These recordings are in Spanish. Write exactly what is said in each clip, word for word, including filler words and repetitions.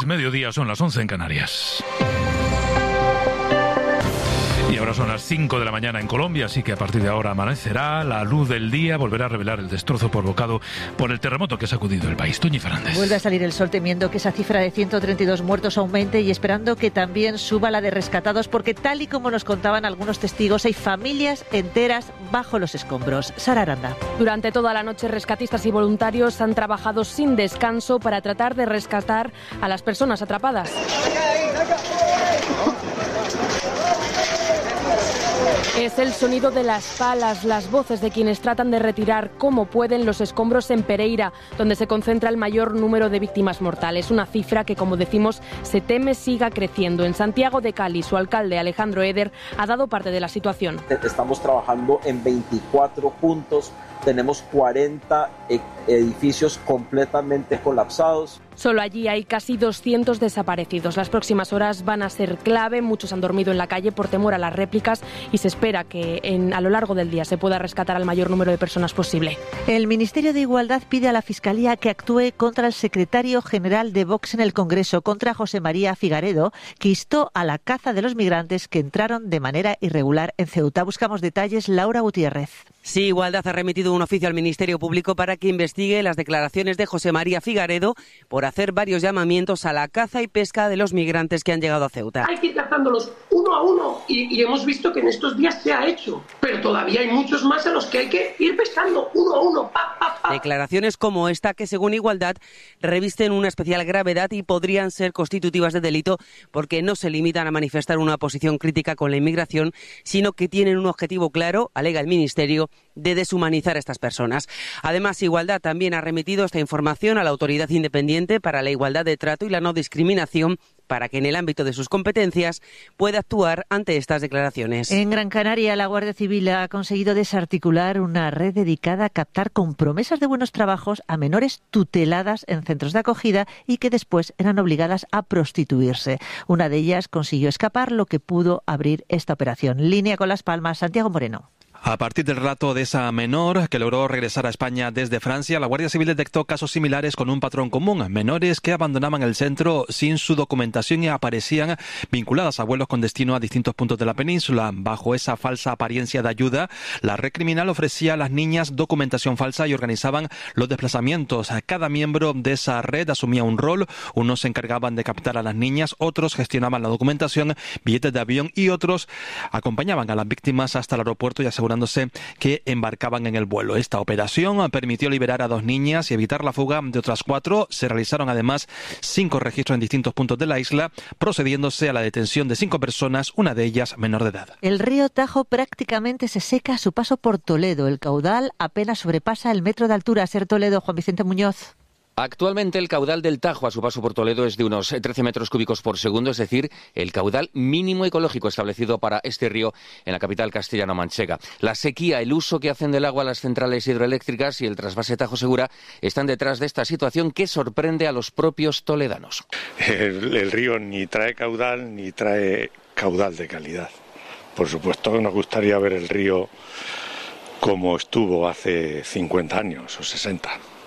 Es mediodía, son las once en Canarias. Y ahora son las cinco de la mañana en Colombia, así que a partir de ahora amanecerá, la luz del día volverá a revelar el destrozo provocado por el terremoto que ha sacudido el país. Toñi Fernández. Vuelve a salir el sol temiendo que esa cifra de ciento treinta y dos muertos aumente y esperando que también suba la de rescatados, porque tal y como nos contaban algunos testigos, hay familias enteras bajo los escombros. Sara Aranda. Durante toda la noche, rescatistas y voluntarios han trabajado sin descanso para tratar de rescatar a las personas atrapadas. Es el sonido de las palas, las voces de quienes tratan de retirar como pueden los escombros en Pereira, donde se concentra el mayor número de víctimas mortales. Una cifra que, como decimos, se teme siga creciendo. En Santiago de Cali, su alcalde Alejandro Eder ha dado parte de la situación. Estamos trabajando en veinticuatro puntos, tenemos cuarenta edificios completamente colapsados. Solo allí hay casi doscientos desaparecidos. Las próximas horas van a ser clave. Muchos han dormido en la calle por temor a las réplicas y se espera que en, a lo largo del día se pueda rescatar al mayor número de personas posible. El Ministerio de Igualdad pide a la Fiscalía que actúe contra el secretario general de Vox en el Congreso, contra José María Figaredo, que instó a la caza de los migrantes que entraron de manera irregular en Ceuta. Buscamos detalles. Laura Gutiérrez. Sí, Igualdad ha remitido un oficio al Ministerio Público para que investigue las declaraciones de José María Figaredo por hacer varios llamamientos a la caza y pesca de los migrantes que han llegado a Ceuta. Hay que ir cazándolos uno a uno y, y hemos visto que en estos días se ha hecho, pero todavía hay muchos más a los que hay que ir pescando uno a uno. Pa, pa, pa. Declaraciones como esta que, según Igualdad, revisten una especial gravedad y podrían ser constitutivas de delito porque no se limitan a manifestar una posición crítica con la inmigración, sino que tienen un objetivo claro, alega el Ministerio, de deshumanizar a estas personas. Además, Igualdad también ha remitido esta información a la Autoridad Independiente para la Igualdad de Trato y la No Discriminación, para que en el ámbito de sus competencias pueda actuar ante estas declaraciones. En Gran Canaria, la Guardia Civil ha conseguido desarticular una red dedicada a captar con promesas de buenos trabajos a menores tuteladas en centros de acogida y que después eran obligadas a prostituirse. Una de ellas consiguió escapar, lo que pudo abrir esta operación. Línea con Las Palmas, Santiago Moreno. A partir del relato de esa menor que logró regresar a España desde Francia, la Guardia Civil detectó casos similares con un patrón común. Menores que abandonaban el centro sin su documentación y aparecían vinculadas a vuelos con destino a distintos puntos de la península. Bajo esa falsa apariencia de ayuda, la red criminal ofrecía a las niñas documentación falsa y organizaban los desplazamientos. Cada miembro de esa red asumía un rol. Unos se encargaban de captar a las niñas, otros gestionaban la documentación, billetes de avión y otros acompañaban a las víctimas hasta el aeropuerto y aseguraban que embarcaban en el vuelo. Esta operación permitió liberar a dos niñas y evitar la fuga de otras cuatro. Se realizaron además cinco registros en distintos puntos de la isla, procediéndose a la detención de cinco personas, una de ellas menor de edad. El río Tajo prácticamente se seca a su paso por Toledo. El caudal apenas sobrepasa el metro de altura. Ser Toledo, Juan Vicente Muñoz. Actualmente el caudal del Tajo a su paso por Toledo es de unos trece metros cúbicos por segundo, es decir, el caudal mínimo ecológico establecido para este río en la capital castellano-manchega. La sequía, el uso que hacen del agua las centrales hidroeléctricas y el trasvase Tajo Segura están detrás de esta situación que sorprende a los propios toledanos. El, el río ni trae caudal ni trae caudal de calidad. Por supuesto que nos gustaría ver el río como estuvo hace cincuenta años o sesenta.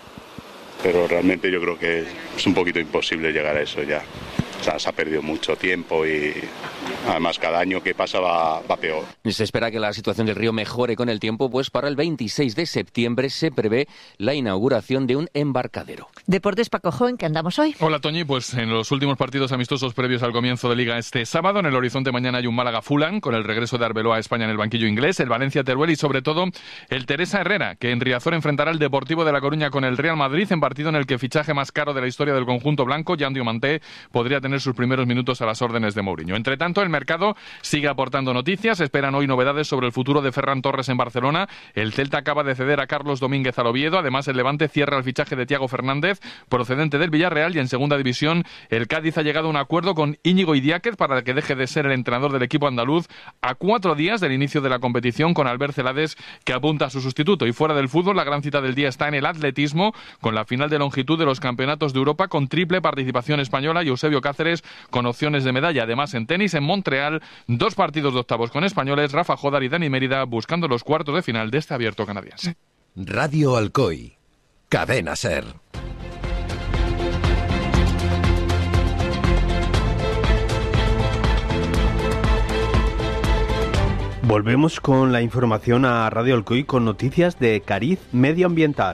Pero realmente yo creo que es un poquito imposible llegar a eso ya. O sea, se ha perdido mucho tiempo y además cada año que pasa va, va peor. Se espera que la situación del río mejore con el tiempo, pues para el veintiséis de septiembre se prevé la inauguración de un embarcadero. Deportes, Paco Joven, ¿qué andamos hoy? Hola, Toñi. Pues en los últimos partidos amistosos previos al comienzo de Liga este sábado, en el horizonte mañana hay un Málaga-Fulham, con el regreso de Arbeloa a España en el banquillo inglés, el Valencia-Teruel y sobre todo el Teresa Herrera, que en Riazor enfrentará al Deportivo de La Coruña con el Real Madrid, en partido en el que el fichaje más caro de la historia del conjunto blanco, Jan Diomandé, podría tener sus primeros minutos a las órdenes de Mourinho. Entre tanto, el mercado sigue aportando noticias. Esperan hoy novedades sobre el futuro de Ferran Torres en Barcelona. El Celta acaba de ceder a Carlos Domínguez al Oviedo. Además, el Levante cierra el fichaje de Thiago Fernández, procedente del Villarreal. Y en segunda división, el Cádiz ha llegado a un acuerdo con Íñigo Idiáquez para que deje de ser el entrenador del equipo andaluz a cuatro días del inicio de la competición, con Albert Celades, que apunta a su sustituto. Y fuera del fútbol, la gran cita del día está en el atletismo, con la final de longitud de los campeonatos de Europa, con triple participación española y Eusebio Cáceres con opciones de medalla. Además, en tenis, en Montreal, dos partidos de octavos con españoles, Rafa Jodar y Dani Mérida buscando los cuartos de final de este abierto canadiense. Radio Alcoy, Cadena SER. Volvemos con la información a Radio Alcoy con noticias de cariz medioambiental.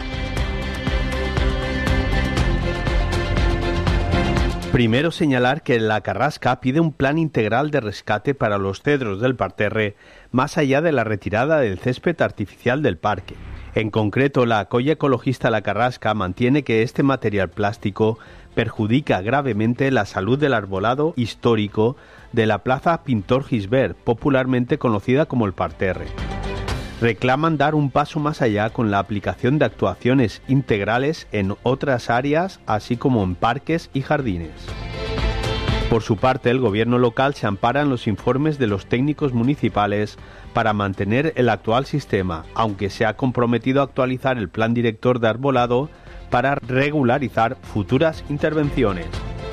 Primero señalar que la Carrasca pide un plan integral de rescate para los cedros del parterre, más allá de la retirada del césped artificial del parque. En concreto, la colla ecologista La Carrasca mantiene que este material plástico perjudica gravemente la salud del arbolado histórico de la Plaza Pintor Gisbert, popularmente conocida como el parterre. Reclaman dar un paso más allá con la aplicación de actuaciones integrales en otras áreas, así como en parques y jardines. Por su parte, el gobierno local se ampara en los informes de los técnicos municipales para mantener el actual sistema, aunque se ha comprometido a actualizar el plan director de arbolado para regularizar futuras intervenciones.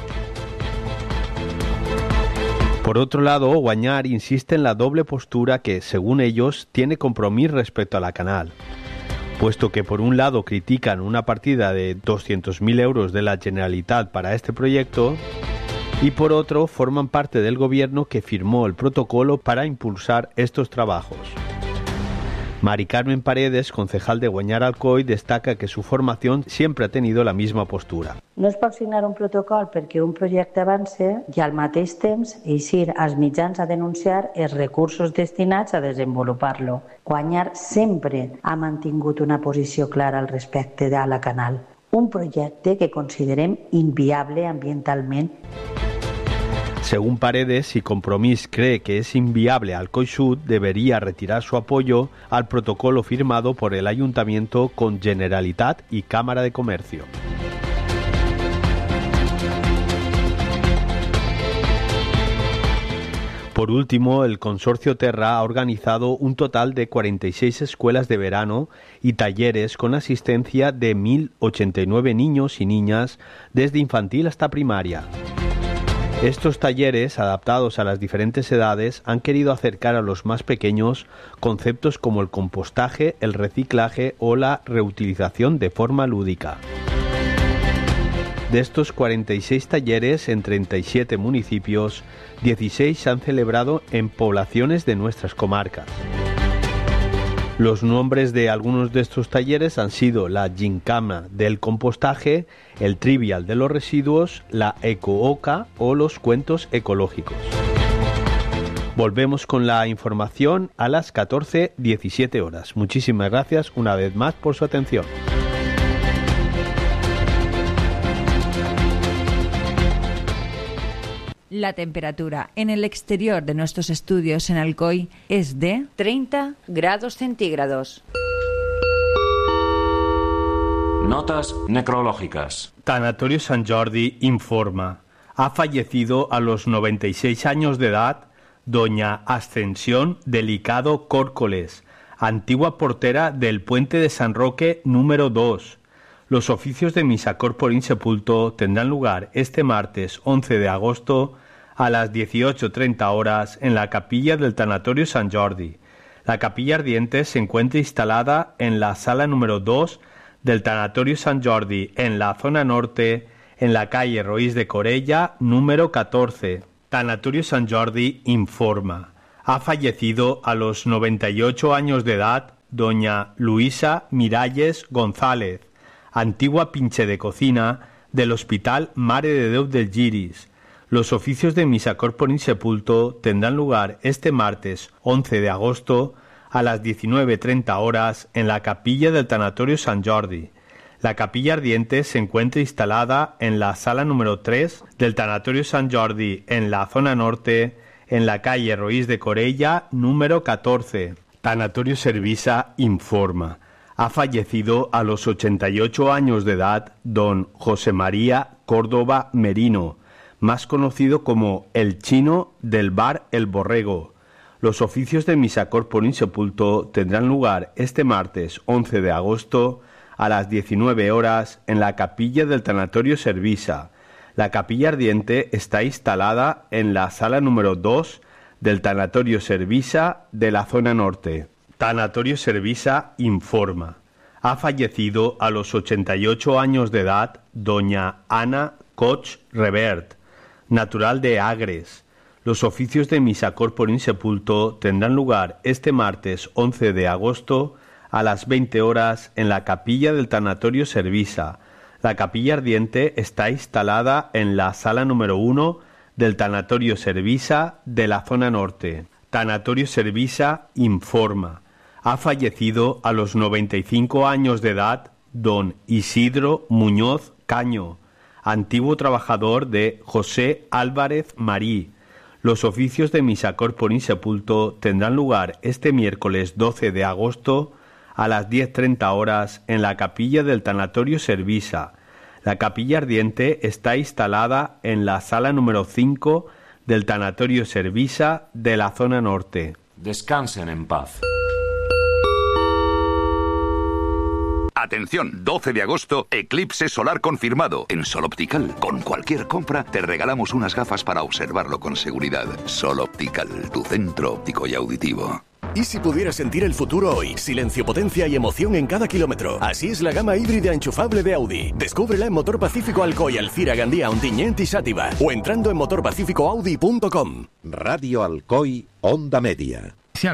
Por otro lado, Guañar insiste en la doble postura que, según ellos, tiene Compromís respecto a la Canal, puesto que por un lado critican una partida de doscientos mil euros de la Generalitat para este proyecto y por otro forman parte del gobierno que firmó el protocolo para impulsar estos trabajos. Mari Carmen Paredes, concejal de Guañar Alcoy, destaca que su formación siempre ha tenido la misma postura. No es pot signar un protocol perquè un projecte avance i al mateix temps eixir als mitjans a denunciar els recursos destinats a desenvolupar-lo. Guañar sempre ha mantingut una posició clara al respecte de la Canal, un projecte que considerem inviable ambientalment. Según Paredes, si Compromís cree que es inviable Alcoy Sud, debería retirar su apoyo al protocolo firmado por el Ayuntamiento con Generalitat y Cámara de Comercio. Por último, el Consorcio Terra ha organizado un total de cuarenta y seis escuelas de verano y talleres con asistencia de mil ochenta y nueve niños y niñas desde infantil hasta primaria. Estos talleres, adaptados a las diferentes edades, han querido acercar a los más pequeños conceptos como el compostaje, el reciclaje o la reutilización de forma lúdica. De estos cuarenta y seis talleres en treinta y siete municipios, dieciséis se han celebrado en poblaciones de nuestras comarcas. Los nombres de algunos de estos talleres han sido la Gincana del compostaje, el Trivial de los residuos, la Eco-Oca o los cuentos ecológicos. Volvemos con la información a las catorce diecisiete horas. Muchísimas gracias una vez más por su atención. La temperatura en el exterior de nuestros estudios en Alcoy es de treinta grados centígrados. Notas necrológicas. Tanatorio Sant Jordi informa. Ha fallecido a los noventa y seis años de edad doña Ascensión Delicado Córcoles, antigua portera del Puente de San Roque número dos. Los oficios de misa corpore insepulto tendrán lugar este martes once de agosto a las dieciocho treinta horas en la capilla del Tanatorio Sant Jordi. La capilla ardiente se encuentra instalada en la sala número dos del Tanatorio Sant Jordi, en la zona norte, en la calle Roís de Corella número catorce. Tanatorio Sant Jordi informa. Ha fallecido a los noventa y ocho años de edad doña Luisa Miralles González, antigua pinche de cocina del Hospital Mare de Déu del Giris. Los oficios de misa corpore insepulto tendrán lugar este martes once de agosto a las diecinueve treinta horas en la capilla del Tanatorio Sant Jordi. La capilla ardiente se encuentra instalada en la sala número tres del Tanatorio Sant Jordi, en la zona norte, en la calle Roís de Corella número catorce. Tanatorio Servisa informa. Ha fallecido a los ochenta y ocho años de edad don José María Córdoba Merino, más conocido como el Chino del bar El Borrego. Los oficios de misa corpore insepulto tendrán lugar este martes once de agosto a las diecinueve horas en la capilla del Tanatorio Servisa. La capilla ardiente está instalada en la sala número dos del Tanatorio Servisa de la zona norte. Tanatorio Servisa informa. Ha fallecido a los ochenta y ocho años de edad doña Ana Coch Revert, natural de Agres. Los oficios de Missa Corporis Sepulto tendrán lugar este martes once de agosto a las veinte horas en la capilla del Tanatorio Servisa. La capilla ardiente está instalada en la sala número uno del Tanatorio Servisa de la zona norte. Tanatorio Servisa informa. Ha fallecido a los noventa y cinco años de edad don Isidro Muñoz Caño, antiguo trabajador de José Álvarez Marí. Los oficios de Missa Corporis Sepulto tendrán lugar este miércoles doce de agosto a las diez treinta horas en la capilla del Tanatorio Servisa. La capilla ardiente está instalada en la sala número cinco del Tanatorio Servisa de la zona norte. Descansen en paz. Atención, doce de agosto, eclipse solar confirmado. En Sol Optical, con cualquier compra, te regalamos unas gafas para observarlo con seguridad. Sol Optical, tu centro óptico y auditivo. ¿Y si pudieras sentir el futuro hoy? Silencio, potencia y emoción en cada kilómetro. Así es la gama híbrida enchufable de Audi. Descúbrela en Motor Pacífico Alcoy, Alcira, Gandía, Ontinyent y Sátiva. O entrando en motor pacífico audi punto com. Radio Alcoy, Onda Media.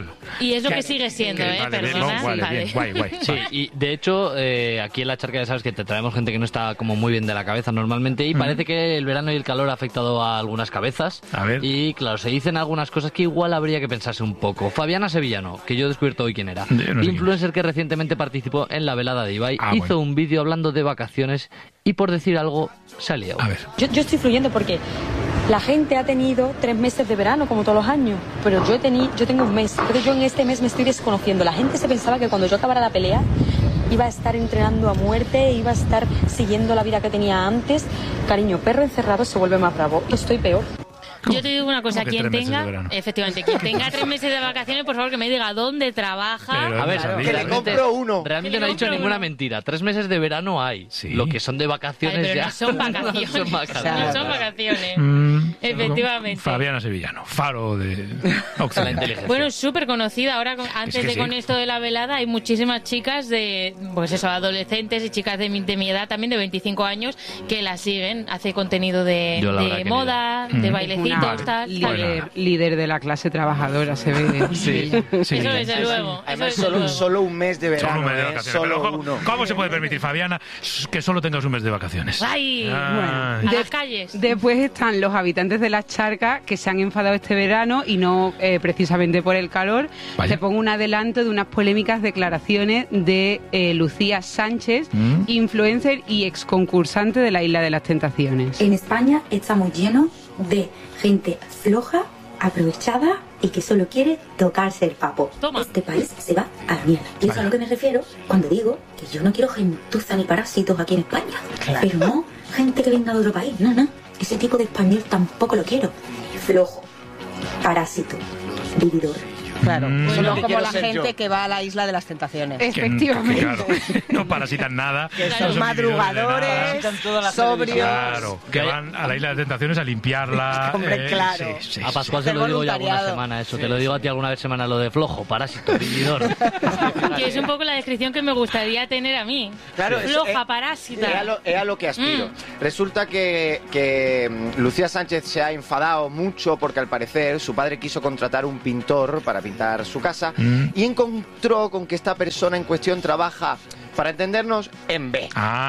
Y es lo que sigue siendo, ¿eh? Vale, bien, Perdona. no, vale, Vale. bien, guay, guay. Sí, y de hecho, eh, aquí en la charca ya sabes que te traemos gente que no está como muy bien de la cabeza normalmente y Ujú. parece que el verano y el calor ha afectado a algunas cabezas. A ver. Y claro, se dicen algunas cosas que igual habría que pensarse un poco. Fabiana Sevillano, que yo he descubierto hoy quién era, Yo no sé influencer que recientemente participó en la velada de Ibai, Ah, hizo bueno. un vídeo hablando de vacaciones y por decir algo se ha liado. A ver. Yo, yo estoy fluyendo porque la gente ha tenido tres meses de verano, como todos los años, pero yo he tenido, yo tengo un mes. Entonces yo en este mes me estoy desconociendo. La gente se pensaba que cuando yo acabara la pelea iba a estar entrenando a muerte, iba a estar siguiendo la vida que tenía antes. Cariño, perro encerrado se vuelve más bravo. Estoy peor. Yo te digo una cosa, ¿Cómo que quien tres meses de tenga, verano? efectivamente, quien tenga tres meses de vacaciones, por favor que me diga dónde trabaja. A ver, Claro. realmente- Que le compro uno. Realmente Que le no ha dicho compro ninguna uno. mentira. Tres meses de verano hay. Lo que son de vacaciones Ay, pero ya. no son vacaciones. No son vacaciones. No son vacaciones. Mm, Efectivamente. Fabiana Sevillano, faro de Occidente. Bueno, súper conocida. Ahora, con- antes que de sí. con esto de la velada, hay muchísimas chicas de, pues eso, adolescentes y chicas de mi, de mi edad, también de veinticinco años, que la siguen. Hace contenido de, Yo la de habrá querido. moda, Mm. de Es bailecitos, una tal. Está bien. Líder, líder de la clase trabajadora, se ve. Sí, sí. Eso desde luego. Además, eso desde solo, luego. solo un mes de verano, Solo un mes de ¿eh? vacaciones. Solo Pero ¿cómo, uno. ¿Cómo se puede permitir, Fabiana, que solo tengas un mes de vacaciones? ¡Ay! Ah. A De- las calles. Después están los habitantes de las charcas que se han enfadado este verano y no eh, precisamente por el calor. Vaya. Te pongo un adelanto de unas polémicas declaraciones de eh, Lucía Sánchez, Mm. influencer y exconcursante de la Isla de las Tentaciones. En España estamos llenos de gente floja, aprovechada y que solo quiere tocarse el papo. Toma. Este país se va a la mierda. Y eso es a lo que me refiero cuando digo que yo no quiero gentuza ni parásitos aquí en España. Pero no gente que venga de otro país, no, no. Ese tipo de español tampoco lo quiero. Flojo, parásito, vividor. Claro, Mm. solo Lo como que quiero la ser gente yo. que va a la isla de las tentaciones. Que- que claro, no parasitan nada. Que no son son madrugadores, vividores de nada. sobrios. Claro, que van a la isla de tentaciones a limpiarla. Hombre, eh, claro. sí, sí, A sí. Pascual se Hacer lo digo ya alguna voluntariado. semana eso. Te lo digo a ti alguna vez semana lo de flojo, parásito, vividor. Que es un poco la descripción que me gustaría tener a mí. Claro, es- Floja, eh, parásita. Es a lo, es a lo que aspiro. Mm. Resulta que, que mm, Lucía Sánchez se ha enfadado mucho porque al parecer su padre quiso contratar un pintor para pintar su casa Mm. y encontró con que esta persona en cuestión trabaja, para entendernos, en B.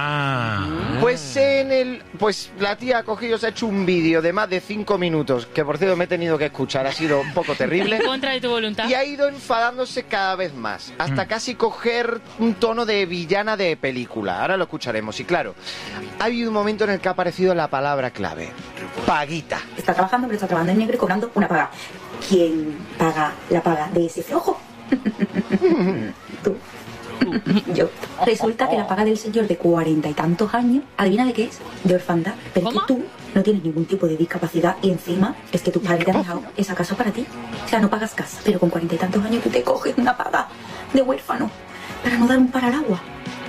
Ah. Pues en el, pues la tía ha cogido, se ha hecho un vídeo de más de cinco minutos, que por cierto me he tenido que escuchar, ha sido un poco terrible. En contra de tu voluntad. Y ha ido enfadándose cada vez más, hasta Mm. casi coger un tono de villana de película. Ahora lo escucharemos. Y claro, ha habido un momento en el que ha aparecido la palabra clave: paguita. Está trabajando, pero está trabajando en negro y cobrando una paga. ¿Quién paga la paga de ese flojo? Tú. Yo. Resulta que la paga del señor de cuarenta y tantos años, adivina de qué es, de orfandad. Pero es que tú no tienes ningún tipo de discapacidad y encima es que tu padre te ha dejado esa casa para ti. O sea, no pagas casa, pero con cuarenta y tantos años tú te coges una paga de huérfano para no dar un para al agua.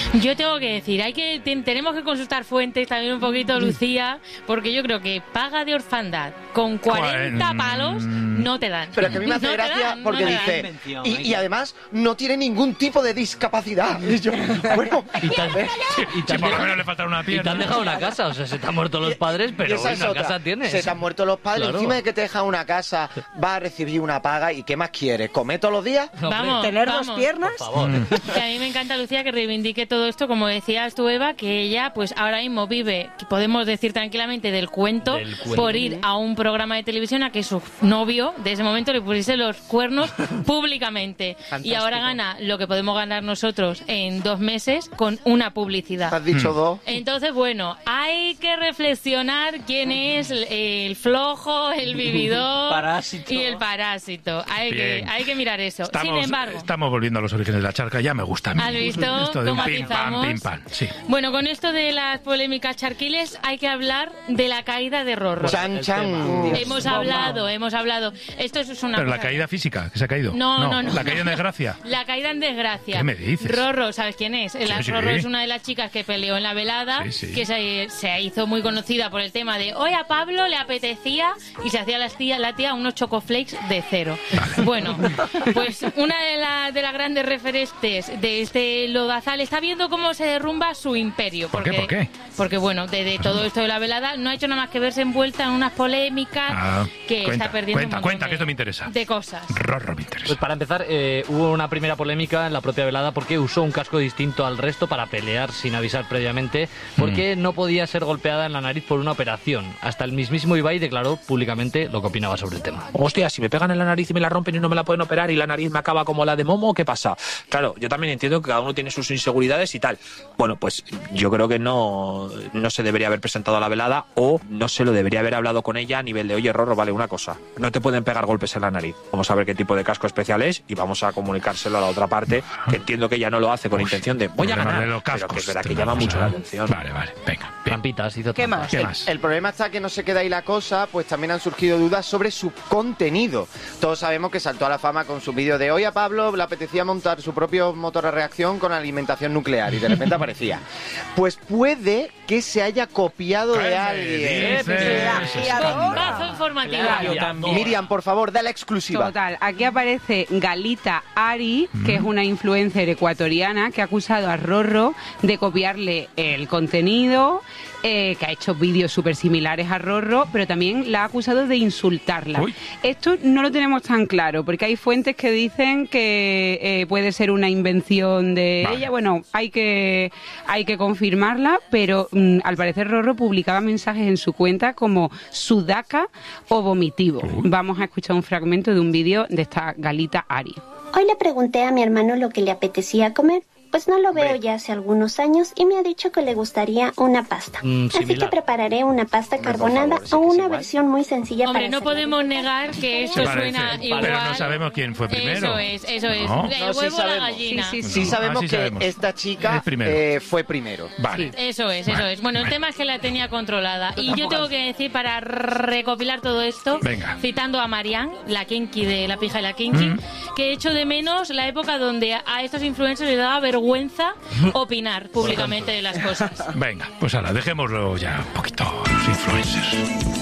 Yo tengo que decir, hay que ten, tenemos que consultar fuentes también un poquito, Lucía, porque yo creo que paga de orfandad con cuarenta palos no te dan. Pero que a mí me hace no gracia dan, porque no dice, dan. y, y además no tiene ningún tipo de discapacidad. Y yo, bueno, Y te, han, y te han por lo dejado- menos le falta una y te pierna. han dejado una casa, o sea, se te han muerto los padres, y pero esa es una otra. casa tienes. Se te han muerto los padres, Claro. encima de que te dejan una casa, vas a recibir una paga y ¿qué más quieres? ¿Comer todos los días? Vamos, ¿Tener vamos. dos piernas? Por favor. Que a mí me encanta, Lucía, que reivindique todo esto, como decías tú, Eva, que ella pues ahora mismo vive, que podemos decir tranquilamente, del cuento, Del cuento. por ir a un programa de televisión a que su novio de ese momento le pusiese los cuernos públicamente. Y ahora gana lo que podemos ganar nosotros en dos meses con una publicidad. Has dicho dos. Entonces, bueno, hay que reflexionar quién es el, el flojo, el vividor Parásito. y el parásito. Hay que, Bien. hay que mirar eso. Estamos, Sin embargo, estamos volviendo a los orígenes de la charca, ya me gusta a mí. ¿has visto Esto de un cómo pim pam, matizamos? pim pam, sí. Bueno, con esto de las polémicas charquiles hay que hablar de la caída de Rorro. Chan, chan. Hemos hablado, hemos hablado. Esto es una Pero la cosa- caída física, que se ha caído. No, no, no. La caída en desgracia. La caída en desgracia. ¿Qué me dices? Rorro, ¿sabes quién es? La sí. Rorro es una de las chicas que peleó en la velada, Sí, sí. que se, se hizo muy conocida por el tema de hoy a Pablo le apetecía y se hacía la tía, la tía unos chocoflakes de cero. Bueno, pues una de, la- de las grandes referentes de este lodazal está viendo cómo se derrumba su imperio. ¿Por qué? Porque, ¿Por qué? Porque bueno, de, de todo esto de la velada no ha hecho nada más que verse envuelta en unas polémicas Ah, que cuenta, está perdiendo cuenta, un montón cuenta, de, que esto me interesa. de cosas. Rorro me interesa. Pues para empezar, eh, hubo una primera polémica en la propia velada porque usó un casco distinto al resto para pelear sin avisar previamente, porque no podía ser golpeada en la nariz por una operación. Hasta el mismísimo Ibai declaró públicamente lo que opinaba sobre el tema. Hostia, si me pegan en la nariz y me la rompen y no me la pueden operar y la nariz me acaba como la de Momo, ¿qué pasa? Claro, yo también entiendo que cada uno tiene sus inseguridades y tal. Bueno, pues yo creo que no, no se debería haber presentado a la velada o no se lo debería haber hablado con ella a nivel de, oye, Rorro, vale, una cosa, no te pueden pegar golpes en la nariz. Vamos a ver qué tipo de casco especial es y vamos a comunicárselo a la otra parte, que entiendo que ella no lo hace con intención de, voy a Problema Ah, de ganar, los pero cascos, que es verdad que tenemos, llama mucho la ¿eh? atención. Vale, vale, venga. Trampitas, hizo ¿Qué trampas. más? ¿Qué El, más? el problema está que no se queda ahí la cosa, pues también han surgido dudas sobre su contenido. Todos sabemos que saltó a la fama con su vídeo de hoy a Pablo le apetecía montar su propio motor a reacción con alimentación nuclear y de repente aparecía. Pues puede que se haya copiado ¿Qué de me alguien. dices? Bombazo informativo. Miriam, por favor, da la exclusiva. Total, aquí aparece Galita Ari, que es una influencer ecuatoriana que ha acusado a Rorro de copiarle el contenido, eh, que ha hecho vídeos súper similares a Rorro, pero también la ha acusado de insultarla. Uy. Esto no lo tenemos tan claro, porque hay fuentes que dicen que eh, puede ser una invención de Vale. ella. Bueno, hay que, hay que confirmarla, pero mm, al parecer Rorro publicaba mensajes en su cuenta como sudaca o vomitivo. Vamos a escuchar un fragmento de un vídeo de esta Galita Ari. Hoy le pregunté a mi hermano lo que le apetecía comer, pues no lo veo Hombre. ya hace algunos años y me ha dicho que le gustaría una pasta. Mm, Así que similar. prepararé una pasta Hombre, por carbonada favor, sí o que es una igual. versión muy sencilla Hombre, para no hacerlo. podemos negar que esto Se parece, suena igual. pero no sabemos quién fue primero. Eso es, eso es. No. El No, sí huevo o la sabemos. gallina. Sí, sí, Sí No, sabemos así que sabemos. esta chica Es primero. eh, fue primero. Vale. Eso es, eso Bueno, es. Bueno, el bueno. tema es que la tenía controlada. Y yo tengo que decir, para recopilar todo esto, Venga. citando a Marianne, la Kinky de La Pija y la Kinky, Mm. que echo de menos la época donde a estos influencers les daba vergüenza opinar públicamente de las cosas. Venga, pues ahora, dejémoslo ya un poquito a los influencers.